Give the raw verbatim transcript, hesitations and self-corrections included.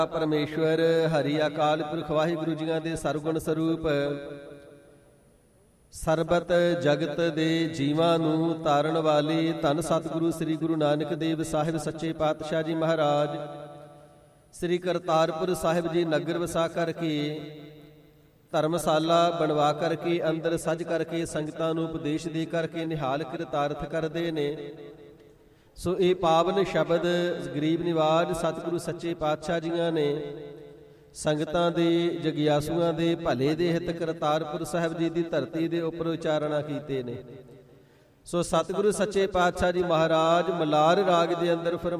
ਪਰਮੇਸ਼ਵਰ ਹਰੀ ਅਕਾਲ ਪੁਰਖ ਵਾਹਿਗੁਰੂ ਜੀਆਂ ਦੇ ਸਰਗੁਣ ਸਰੂਪ ਸਰਬਤ ਜਗਤ ਦੇ ਜੀਵਾਂ ਨੂੰ ਤਾਰਨ ਵਾਲੇ ਧੰਨ ਸਤਿਗੁਰੂ ਸ੍ਰੀ ਗੁਰੂ ਨਾਨਕ ਦੇਵ ਸਾਹਿਬ ਸੱਚੇ ਪਾਤਸ਼ਾਹ ਜੀ ਮਹਾਰਾਜ ਸ੍ਰੀ ਕਰਤਾਰਪੁਰ ਸਾਹਿਬ ਜੀ ਨਗਰ ਵਸਾ ਕਰਕੇ ਧਰਮਸ਼ਾਲਾ ਬਣਵਾ ਕਰਕੇ ਅੰਦਰ ਸਜ ਕਰਕੇ ਸੰਗਤਾਂ ਨੂੰ ਉਪਦੇਸ਼ ਦੇ ਕਰਕੇ ਨਿਹਾਲ ਕਿਰਤਾਰਥ ਕਰਦੇ ਨੇ। ਸੋ ਇਹ ਪਾਵਨ ਸ਼ਬਦ ਗਰੀਬ ਨਿਵਾਜ ਸਤਿਗੁਰੂ ਸੱਚੇ ਪਾਤਸ਼ਾਹ ਜੀਆਂ ਨੇ ਸੰਗਤਾਂ ਦੇ ਜਗਿਆਸੂਆਂ ਦੇ ਭਲੇ ਦੇ ਹਿਤ ਕਰਤਾਰਪੁਰ ਸਾਹਿਬ ਜੀ ਦੀ ਧਰਤੀ ਦੇ ਉੱਪਰ ਉਚਾਰਣਾ ਕੀਤੇ ਨੇ। ਸੋ ਸਤਿਗੁਰੂ ਸੱਚੇ ਪਾਤਸ਼ਾਹ ਜੀ ਮਹਾਰਾਜ ਮਲਾਰ ਰਾਗ ਦੇ ਅੰਦਰ ਫਰਮਾਇਆ